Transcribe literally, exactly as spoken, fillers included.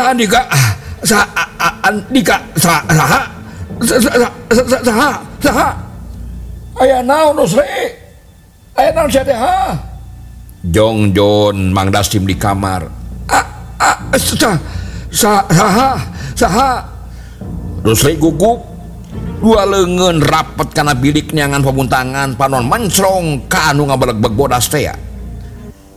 Andika sa Andika sa saha saha saha saha aya naon Rusli aya naon sia teh ha Jongjon Mang Dastim di kamar ah ah sa sa saha saha Rusli gugup dua leungeun rapet kana bilik nyangan pabuntangan panon mencrong ka anu ngabaleg bodas teh